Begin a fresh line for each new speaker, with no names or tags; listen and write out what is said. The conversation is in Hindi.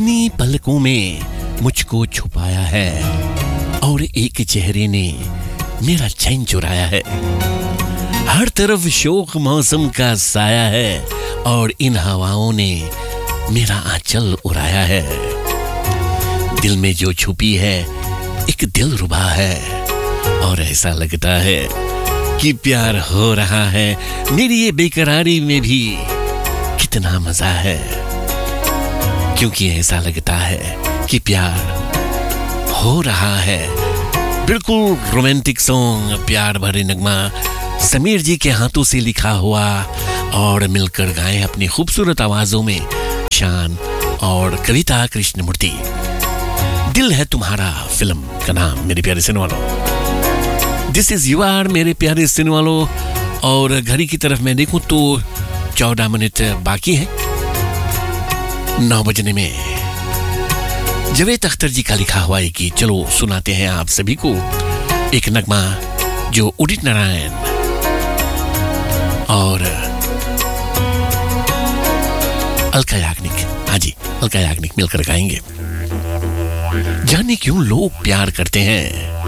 अपनी पलकों में मुझको छुपाया है और एक चेहरे ने मेरा चैन चुराया है। हर तरफ शोक मौसम का साया है और इन हवाओं ने मेरा आंचल उड़ाया है। दिल में जो छुपी है एक दिलरुबा है और ऐसा लगता है कि प्यार हो रहा है। मेरी ये बेकरारी में भी कितना मजा है, क्योंकि ऐसा लगता है कि प्यार हो रहा है। बिल्कुल रोमांटिक सॉन्ग, प्यार भरे नगमा, समीर जी के हाथों से लिखा हुआ और मिलकर गाए अपनी खूबसूरत आवाजों में शान और कविता कृष्णमूर्ति। दिल है तुम्हारा फिल्म का नाम मेरे प्यारे सुनने वालों। दिस इज यू आर मेरे प्यारे सुनने वालों। और घड़ी की तरफ मैं देखूं तो 14 मिनट बाकी है 9 बजने में। जावेद अख्तर जी का लिखा हुआ है कि चलो सुनाते हैं आप सभी को एक नगमा जो उदित नारायण और अलका याग्निक, हाँ जी, अलका याग्निक मिलकर गाएंगे। जाने क्यों लोग प्यार करते हैं।